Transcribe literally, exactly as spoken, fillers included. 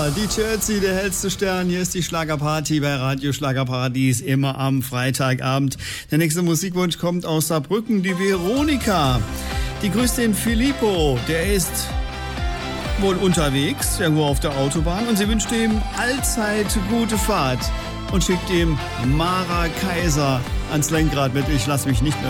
Ja, die Jersey, der hellste Stern. Hier ist die Schlagerparty bei Radio Schlagerparadies, immer am Freitagabend. Der nächste Musikwunsch kommt aus Saarbrücken, die Veronika. Die grüßt den Filippo, der ist wohl unterwegs, irgendwo auf der Autobahn, und sie wünscht ihm allzeit gute Fahrt und schickt ihm Mara Kaiser ans Lenkrad mit Ich lass mich nicht mehr